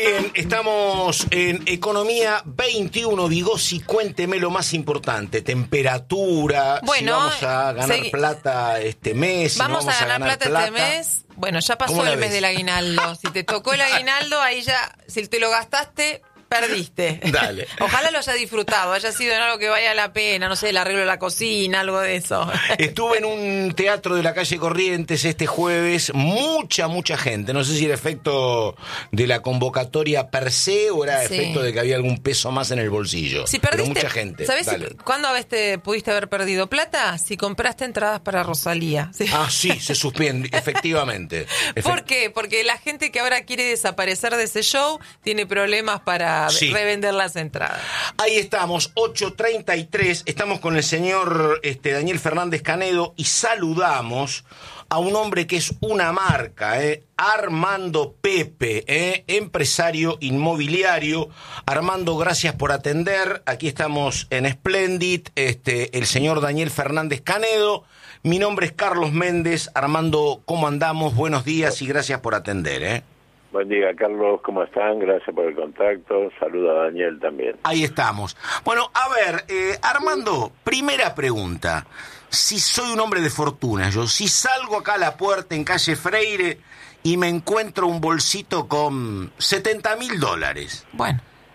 Bien, estamos en Economía 21. Vigossi, cuénteme lo más importante. Temperatura, bueno, si vamos a ganar plata este mes. Vamos, si no a ganar plata este mes. Bueno, ya pasó el mes del aguinaldo. Si te tocó el aguinaldo, ahí ya, si te lo gastaste, perdiste. Dale. Ojalá lo haya disfrutado, haya sido en algo que vaya la pena, no sé, el arreglo de la cocina, algo de eso. Estuve en un teatro de la calle Corrientes este jueves, mucha gente. No sé si era efecto de la convocatoria per se o era efecto de que había algún peso más en el bolsillo. Si perdiste, pero mucha gente. ¿Sabés cuándo pudiste haber perdido plata? Si compraste entradas para Rosalía. ¿Sí? Ah, sí, se suspende, efectivamente. ¿Por qué? Porque la gente que ahora quiere desaparecer de ese show tiene problemas para revender las entradas. Ahí estamos, 8:33, estamos con el señor Daniel Fernández Canedo y saludamos a un hombre que es una marca, Armando Pepe, empresario inmobiliario. Armando, gracias por atender. Aquí estamos en Splendid, el señor Daniel Fernández Canedo. Mi nombre es Carlos Méndez. Armando, ¿cómo andamos? Buenos días y gracias por atender, Buen día, Carlos, ¿cómo están? Gracias por el contacto. Saluda a Daniel también. Ahí estamos. Bueno, a ver, Armando, primera pregunta. Si soy un hombre de fortuna, si salgo acá a la puerta en calle Freire y me encuentro un bolsito con $70.000. Bueno.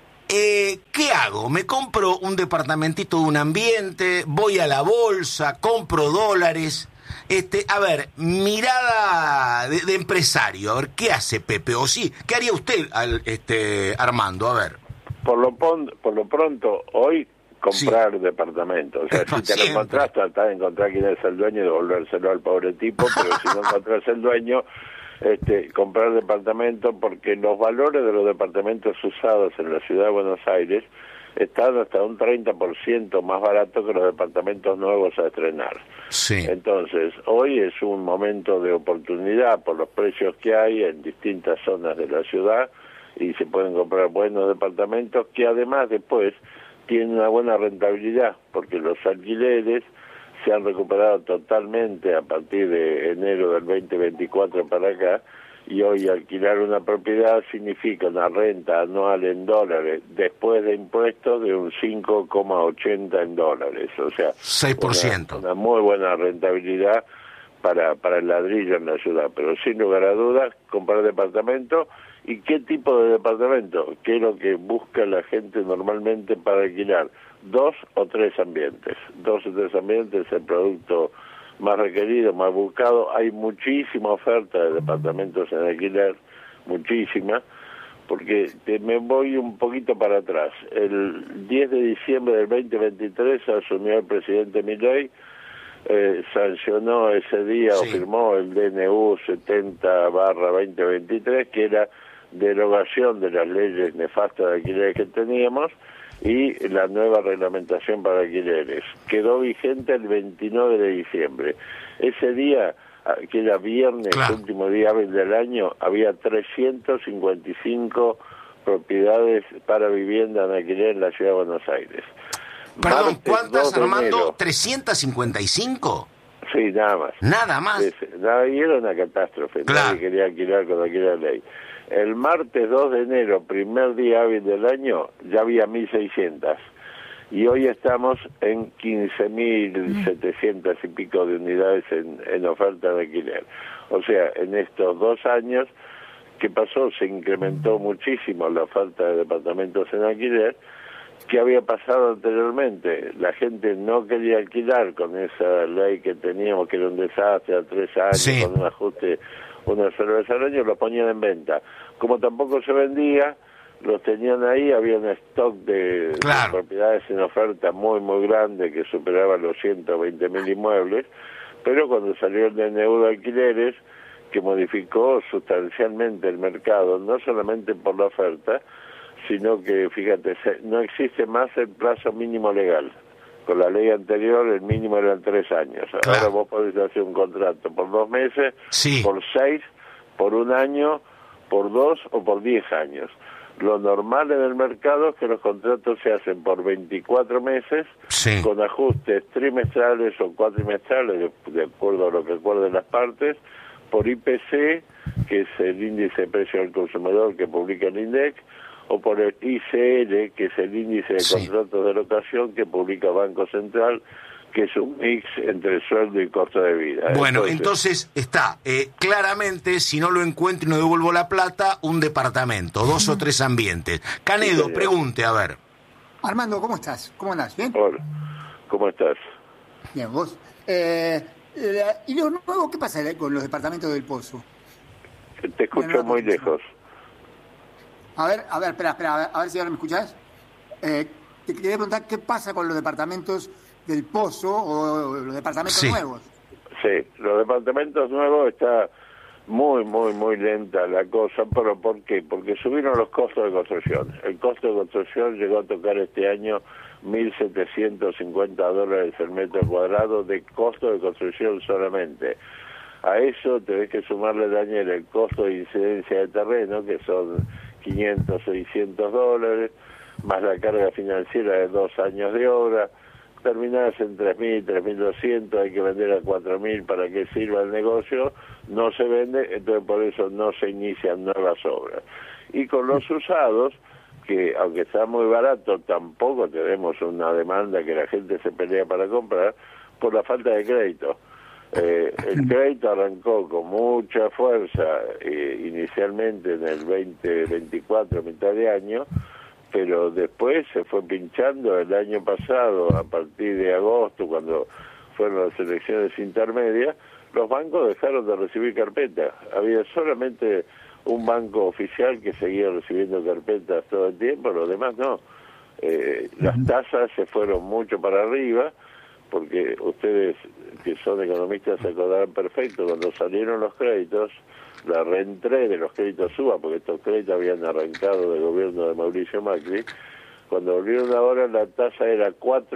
¿Qué hago? ¿Me compro un departamentito de un ambiente? ¿Voy a la bolsa? ¿Compro dólares? A ver, mirada de empresario, a ver, ¿qué hace Pepe? O sí, ¿qué haría usted, Armando? A ver. Por lo pronto, hoy comprar departamento. O sea, si te lo encontrás, tratá de encontrar quién es el dueño y devolvérselo al pobre tipo, pero si no encontrás el dueño, comprar departamento, porque los valores de los departamentos usados en la ciudad de Buenos Aires están hasta un 30% más barato que los departamentos nuevos a estrenar. Sí. Entonces, hoy es un momento de oportunidad por los precios que hay en distintas zonas de la ciudad y se pueden comprar buenos departamentos que además después tienen una buena rentabilidad porque los alquileres se han recuperado totalmente a partir de enero del 2024 para acá. Y hoy alquilar una propiedad significa una renta anual en dólares después de impuestos de un 5,80 en dólares, o sea, 6%. Una muy buena rentabilidad para el ladrillo en la ciudad, pero sin lugar a dudas, comprar departamento. ¿Y qué tipo de departamento? ¿Qué es lo que busca la gente normalmente para alquilar? 2 o 3 ambientes. 2 o 3 ambientes es el producto más requerido, más buscado. Hay muchísima oferta de departamentos en alquiler, muchísima, porque me voy un poquito para atrás. El 10 de diciembre del 2023 asumió el presidente Milei, sancionó ese día o firmó el DNU 70/2023, que era derogación de las leyes nefastas de alquileres que teníamos, y la nueva reglamentación para alquileres. Quedó vigente el 29 de diciembre. Ese día, que era viernes, último día hábil del año, había 355 propiedades para vivienda en alquiler en la ciudad de Buenos Aires. Perdón, ¿cuántas, Armando? ¿355? Sí, nada más. ¿Nada más? Y era una catástrofe. Nadie quería alquilar con aquella ley. El martes 2 de enero, primer día hábil del año, ya había 1.600. Y hoy estamos en 15.700 y pico de unidades en oferta de alquiler. O sea, en estos 2 años, ¿qué pasó? Se incrementó muchísimo la oferta de departamentos en alquiler. ¿Qué había pasado anteriormente? La gente no quería alquilar con esa ley que teníamos, que era un desastre a 3 años, con un ajuste una sola vez al año, lo ponían en venta. Como tampoco se vendía, los tenían ahí, había un stock de propiedades en oferta muy, muy grande que superaba los 120.000 inmuebles, pero cuando salió el DNU de alquileres, que modificó sustancialmente el mercado, no solamente por la oferta, sino que, fíjate, no existe más el plazo mínimo legal. Con la ley anterior el mínimo eran 3 años. Ahora vos podés hacer un contrato por 2 meses, por 6, por 1 año, por 2 o por 10 años. Lo normal en el mercado es que los contratos se hacen por 24 meses, con ajustes trimestrales o cuatrimestrales, de acuerdo a lo que acuerden las partes, por IPC, que es el índice de precio del consumidor que publica el INDEC, o por el ICL, que es el índice de contratos de locación que publica Banco Central, que es un mix entre sueldo y costo de vida. Bueno, entonces está, claramente, si no lo encuentro y no devuelvo la plata, un departamento, 2 o 3 ambientes. Canedo, sí, pregunte, a ver. Armando, ¿cómo estás? ¿Cómo andás? ¿Bien? Hola, ¿cómo estás? Bien, ¿vos? ¿Y lo nuevo qué pasa con los departamentos del Pozo? Te escucho muy lejos. A ver, espera, a ver si ahora me escuchás. Te quería preguntar qué pasa con los departamentos del Pozo o los departamentos nuevos. Sí, los departamentos nuevos está muy lenta la cosa, pero ¿por qué? Porque subieron los costos de construcción. El costo de construcción llegó a tocar este año $1.750 el metro cuadrado de costo de construcción solamente. A eso tenés que sumarle, Daniel, el costo de incidencia de terreno, que son $500, $600, más la carga financiera de 2 años de obra. Terminás en 3.000, 3.200, hay que vender a 4.000 para que sirva el negocio, no se vende, entonces por eso no se inician nuevas obras. Y con los usados, que aunque está muy barato, tampoco tenemos una demanda que la gente se pelea para comprar, por la falta de crédito. El crédito arrancó con mucha fuerza inicialmente en el 2024, mitad de año, pero después se fue pinchando el año pasado, a partir de agosto, cuando fueron las elecciones intermedias, los bancos dejaron de recibir carpetas. Había solamente un banco oficial que seguía recibiendo carpetas todo el tiempo, los demás no. Las tasas se fueron mucho para arriba, porque ustedes que son economistas se acordarán perfecto, cuando salieron los créditos, la reentré de los créditos UBA, porque estos créditos habían arrancado del gobierno de Mauricio Macri, cuando volvieron ahora la tasa era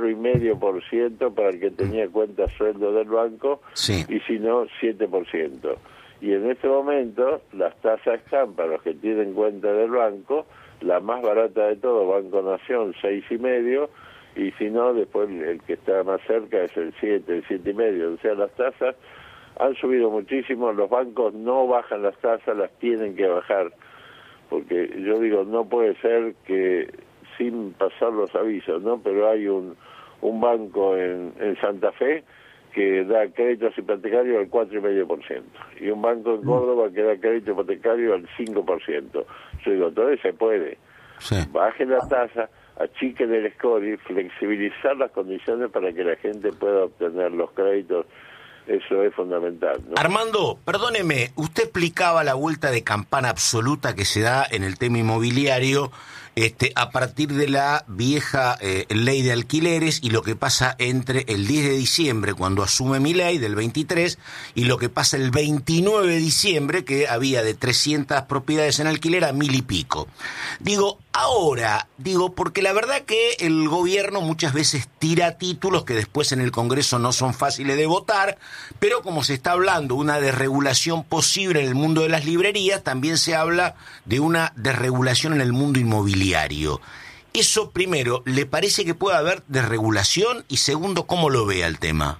4,5% para el que tenía cuenta sueldo del banco, y si no 7%. Y en este momento las tasas están para los que tienen cuenta del banco, la más barata de todo, Banco Nación, 6,5%, y si no, después el que está más cerca es el 7, el 7,5%. O sea, las tasas han subido muchísimo, los bancos no bajan las tasas, las tienen que bajar, porque yo digo, no puede ser que sin pasar los avisos, ¿no? Pero hay un banco en Santa Fe que da créditos hipotecarios al 4,5%, y un banco en Córdoba que da crédito hipotecario al 5%. Yo digo, entonces se puede. Bajen la tasa, achiquen el score y flexibilizar las condiciones para que la gente pueda obtener los créditos. Eso es fundamental, ¿no? Armando, perdóneme, usted explicaba la vuelta de campana absoluta que se da en el tema inmobiliario a partir de la vieja ley de alquileres y lo que pasa entre el 10 de diciembre, cuando asume Milei, del 23, y lo que pasa el 29 de diciembre, que había de 300 propiedades en alquiler a 1.000 y pico. Digo, porque la verdad que el gobierno muchas veces tira títulos que después en el Congreso no son fáciles de votar, pero como se está hablando de una desregulación posible en el mundo de las librerías, también se habla de una desregulación en el mundo inmobiliario. Eso, primero, ¿le parece que puede haber desregulación? Y segundo, ¿cómo lo ve el tema?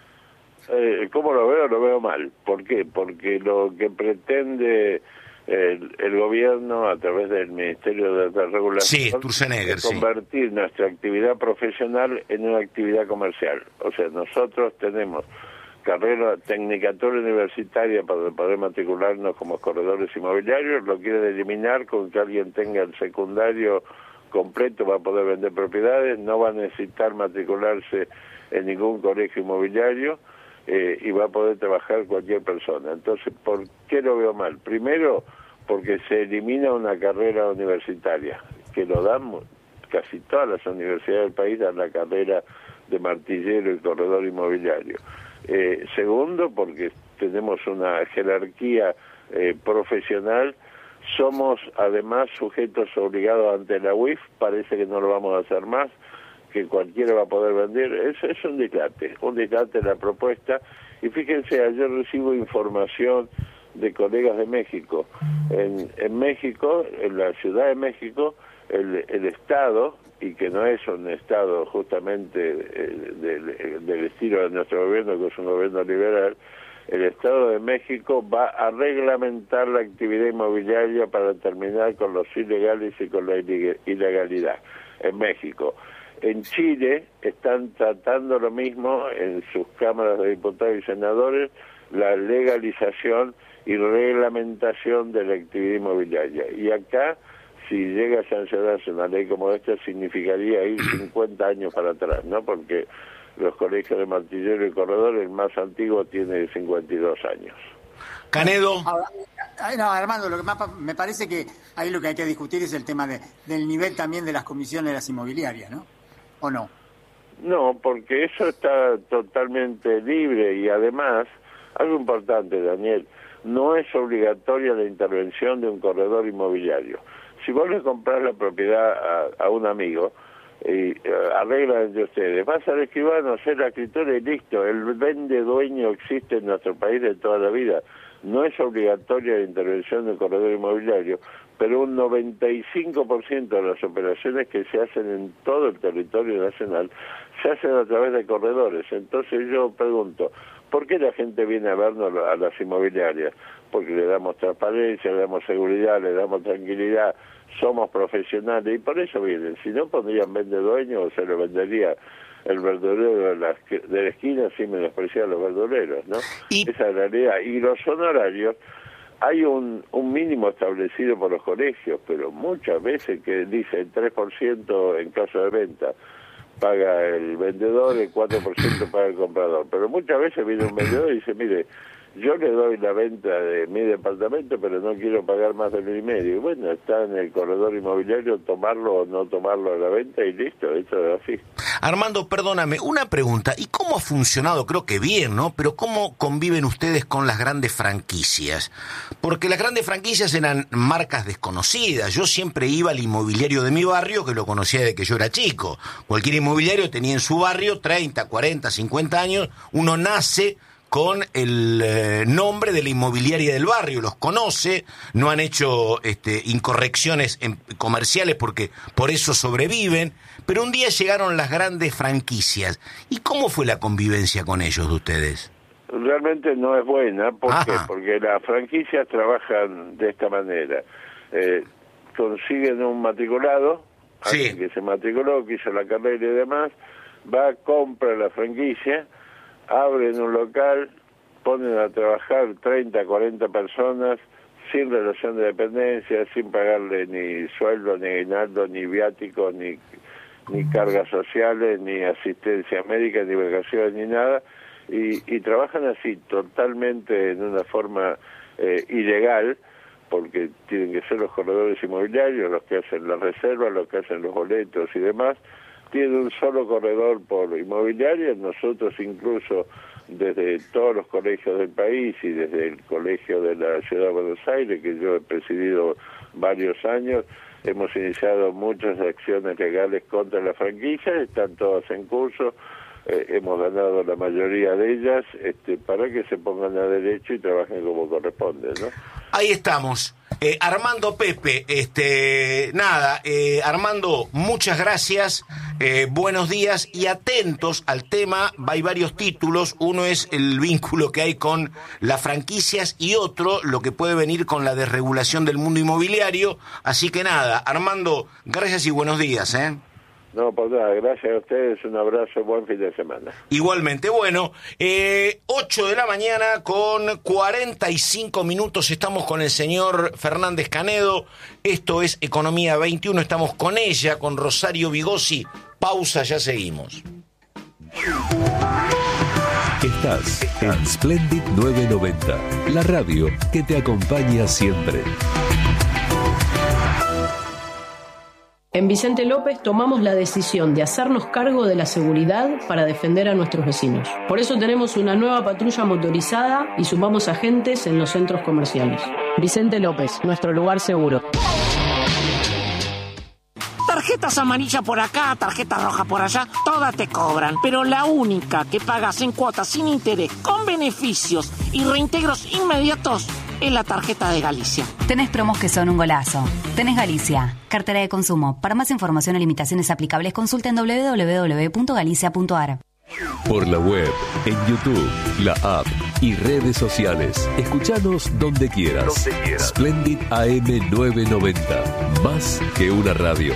¿Cómo lo veo? Lo veo mal. ¿Por qué? Porque lo que pretende el gobierno a través del Ministerio de Desregulación es convertir nuestra actividad profesional en una actividad comercial. O sea, nosotros tenemos carrera tecnicatura universitaria para poder matricularnos como corredores inmobiliarios, lo quieren eliminar con que alguien tenga el secundario completo para poder vender propiedades, no va a necesitar matricularse en ningún colegio inmobiliario y va a poder trabajar cualquier persona. Entonces, ¿por qué lo veo mal? Primero, porque se elimina una carrera universitaria, que lo dan casi todas las universidades del país, dan la carrera de martillero y corredor inmobiliario. Segundo, porque tenemos una jerarquía profesional, somos además sujetos obligados ante la UIF, parece que no lo vamos a hacer más, que cualquiera va a poder vender. Eso es un dislate la propuesta. Y fíjense, ayer recibo información de colegas de México. En México, en la Ciudad de México, el Estado, y que no es un Estado justamente del estilo de nuestro gobierno, que es un gobierno liberal, el Estado de México va a reglamentar la actividad inmobiliaria para terminar con los ilegales y con la ilegalidad en México. En Chile están tratando lo mismo en sus cámaras de diputados y senadores, la legalización y reglamentación de la actividad inmobiliaria. Y acá, si llega a sancionarse una ley como esta, significaría ir 50 años para atrás, ¿no? Porque los colegios de Martillero y Corredor, el más antiguo, tiene 52 años. Canedo. No, Armando, lo que más me parece que ahí lo que hay que discutir es el tema del nivel también de las comisiones de las inmobiliarias, ¿no? ¿O no? No, porque eso está totalmente libre y además, algo importante, Daniel, no es obligatoria la intervención de un corredor inmobiliario. Si vos le comprás la propiedad a un amigo y arreglan entre ustedes, vas al escribano, hacer la escritura y listo. El vende-dueño existe en nuestro país de toda la vida. No es obligatoria la intervención de un corredor inmobiliario, pero un 95% de las operaciones que se hacen en todo el territorio nacional se hacen a través de corredores. Entonces yo pregunto, ¿por qué la gente viene a vernos a las inmobiliarias? Porque le damos transparencia, le damos seguridad, le damos tranquilidad, somos profesionales y por eso vienen. Si no, pondrían vende-dueño o se lo vendería el verdurero de la esquina sin menospreciar a los verdureros, ¿no? Esa es la realidad. Y los honorarios, hay un mínimo establecido por los colegios, pero muchas veces que dice el 3% en caso de venta paga el vendedor, el 4% paga el comprador. Pero muchas veces viene un vendedor y dice, mire, yo le doy la venta de mi departamento, pero no quiero pagar más de 1.500. Y bueno, está en el corredor inmobiliario tomarlo o no tomarlo a la venta y listo, eso es así. Armando, perdóname, una pregunta. ¿Y cómo ha funcionado? Creo que bien, ¿no? Pero ¿cómo conviven ustedes con las grandes franquicias? Porque las grandes franquicias eran marcas desconocidas. Yo siempre iba al inmobiliario de mi barrio, que lo conocía desde que yo era chico. Cualquier inmobiliario tenía en su barrio 30, 40, 50 años. Uno nace con el nombre de la inmobiliaria del barrio, los conoce, no han hecho incorrecciones comerciales porque por eso sobreviven, pero un día llegaron las grandes franquicias. ¿Y cómo fue la convivencia con ellos de ustedes? Realmente no es buena, ¿por qué? Porque las franquicias trabajan de esta manera, consiguen un matriculado, alguien que se matriculó, que hizo la carrera y demás, va, compra la franquicia, abren un local, ponen a trabajar 30, 40 personas sin relación de dependencia, sin pagarle ni sueldo, ni aguinaldo, ni viático, ni cargas sociales, ni asistencia médica, ni vacaciones, ni nada, y trabajan así, totalmente en una forma ilegal, porque tienen que ser los corredores inmobiliarios los que hacen las reservas, los que hacen los boletos y demás. Tiene un solo corredor por inmobiliaria. Nosotros incluso desde todos los colegios del país y desde el colegio de la Ciudad de Buenos Aires, que yo he presidido varios años, hemos iniciado muchas acciones legales contra la franquicia, están todas en curso, hemos ganado la mayoría de ellas, para que se pongan a derecho y trabajen como corresponde, ¿no? Ahí estamos. Armando Pepe, Armando, muchas gracias, buenos días y atentos al tema. Hay varios títulos, uno es el vínculo que hay con las franquicias y otro lo que puede venir con la desregulación del mundo inmobiliario, así que nada, Armando, gracias y buenos días, No, pues nada, gracias a ustedes, un abrazo, buen fin de semana. Igualmente, bueno, 8 de la mañana con 45 minutos, estamos con el señor Fernández Canedo, esto es Economía 21, estamos con ella, con Rosario Vigossi, pausa, ya seguimos. Estás en Splendid 990, la radio que te acompaña siempre. En Vicente López tomamos la decisión de hacernos cargo de la seguridad para defender a nuestros vecinos. Por eso tenemos una nueva patrulla motorizada y sumamos agentes en los centros comerciales. Vicente López, nuestro lugar seguro. Tarjetas amarillas por acá, tarjeta roja por allá, todas te cobran. Pero la única que pagas en cuotas sin interés, con beneficios y reintegros inmediatos, es la tarjeta de Galicia. Tenés promos que son un golazo. Tenés Galicia, cartera de consumo. Para más información o limitaciones aplicables, consulten www.galicia.ar. Por la web, en YouTube, la app y redes sociales. Escuchanos donde quieras. Splendid AM 990. Más que una radio.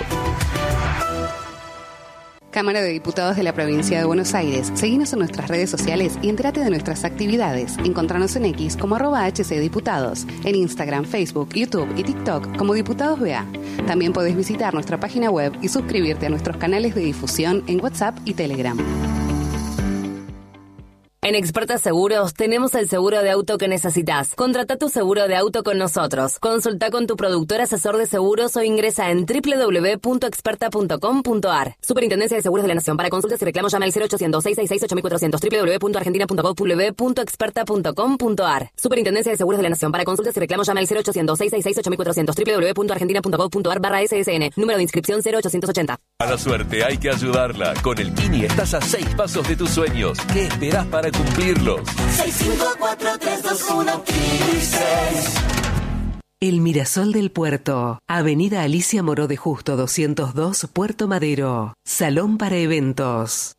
Cámara de Diputados de la Provincia de Buenos Aires. Seguinos en nuestras redes sociales y entérate de nuestras actividades. Encontranos en X como @HCDiputados, en Instagram, Facebook, YouTube y TikTok como Diputados BA. También podés visitar nuestra página web y suscribirte a nuestros canales de difusión en WhatsApp y Telegram. En Experta Seguros tenemos el seguro de auto que necesitas. Contrata tu seguro de auto con nosotros. Consulta con tu productor asesor de seguros o ingresa en www.experta.com.ar. Superintendencia de Seguros de la Nación. Para consultas y reclamos llama al 0800-666-8400 www.argentina.gov.ar. Superintendencia de Seguros de la Nación. Para consultas y reclamos llama al 0800-666-8400 www.argentina.gov.ar/SSN. Número de inscripción 0880. A la suerte hay que ayudarla. Con el Kini estás a 6 pasos de tus sueños. ¿Qué esperás para cumplirlos? 654-321 Kini6. El Mirasol del Puerto, Avenida Alicia Moró de Justo 202, Puerto Madero. Salón para eventos,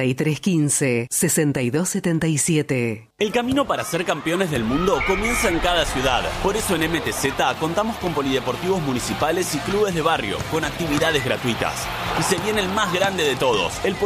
4315-6277. El camino para ser campeones del mundo comienza en cada ciudad. Por eso en MTZ contamos con polideportivos municipales y clubes de barrio, con actividades gratuitas. Y se viene el más grande de todos, el